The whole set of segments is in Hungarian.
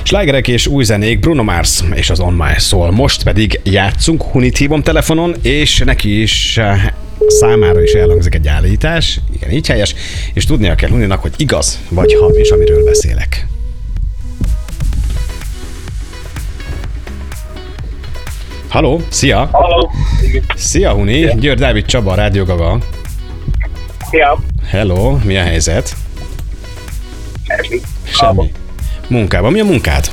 Slágerek és új zenék, Bruno Mars és az On My Soul. Most pedig játszunk, Hunit hívom telefonon, és neki is számára is elhangzik egy állítás, igen, így helyes, és tudnia kell Huninak, hogy igaz vagy hamis, amiről beszélek. Halló, szia! Halló! Szia, Huni! Szia. György Dávid Csaba, Rádió Gaga. Szia! Hello, mi a helyzet? Semmi. Munkában. Mi a munkád?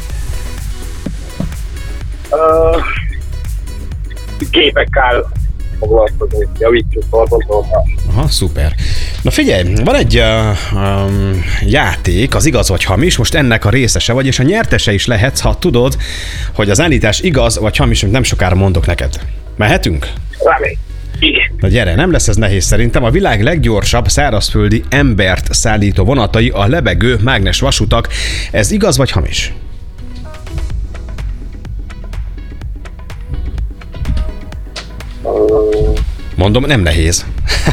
Gépekkel foglalkozni, javítsuk dolgozókat. Aha, szuper. Na figyelj, van egy játék, az igaz vagy hamis, most ennek a részese vagy, és a nyertese is lehetsz, ha tudod, hogy az állítás igaz vagy hamis, amit nem sokára mondok neked. Mehetünk? Remény. Igen. Na gyere, nem lesz ez nehéz szerintem. A világ leggyorsabb szárazföldi embert szállító vonatai a lebegő mágnes vasutak. Ez igaz vagy hamis? Mondom, nem nehéz.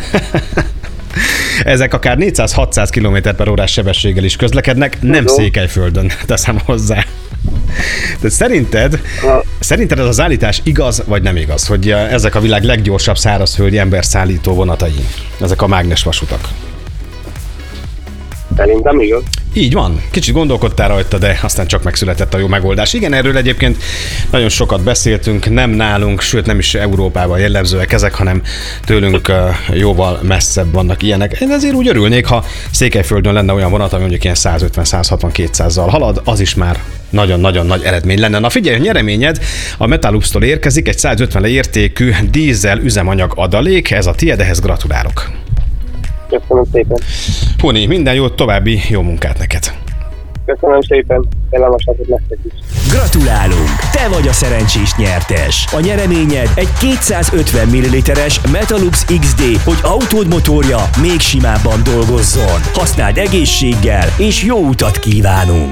Ezek akár 400-600 km/h sebességgel is közlekednek, nem Székelyföldön, teszem hozzá. De szerinted ez az állítás igaz vagy nem igaz, hogy ezek a világ leggyorsabb szárazföldi emberszállító vonatai, ezek a mágnesvasutak? Szerintem igaz. Így van. Kicsit gondolkodtál rajta, de aztán csak megszületett a jó megoldás. Igen, erről egyébként nagyon sokat beszéltünk, nem nálunk, sőt nem is Európában jellemzőek ezek, hanem tőlünk jóval messzebb vannak ilyenek. Én ezért úgy örülnék, ha Székelyföldön lenne olyan vonat, ami mondjuk ilyen 150-160-200-zal halad, az is már nagyon-nagyon nagy eredmény lenne. Na figyelj, a nyereményed a Metalux-tól érkezik, egy 150 értékű dízel üzemanyag adalék, ez a tiéd, ehhez gratulálok. Köszönöm szépen. Huni, minden jót, további jó munkát neked. Köszönöm szépen. Kellemes napot nektek is. Gratulálunk! Te vagy a szerencsés nyertes. A nyereményed egy 250 ml-es Metalux XD, hogy autód motorja még simábban dolgozzon. Használd egészséggel, és jó utat kívánunk!